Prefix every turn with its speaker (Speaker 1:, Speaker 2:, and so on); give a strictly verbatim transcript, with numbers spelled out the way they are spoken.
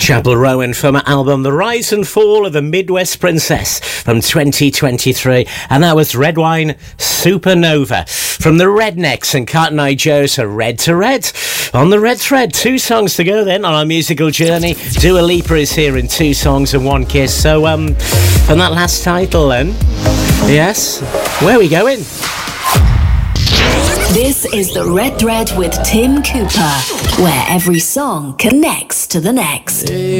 Speaker 1: Chapel Rowan from her album The Rise and Fall of the Midwest Princess from twenty twenty-three, and that was Red Wine Supernova from the Rednecks and Cotton Eye Joe. So Red to Red on the red thread. Two songs to go then on our musical journey. Dua Lipa is here in Two Songs and One Kiss. So um from that last title then, yes, where are we going?
Speaker 2: This is The Red Thread with Tim Cooper, where every song connects to the next.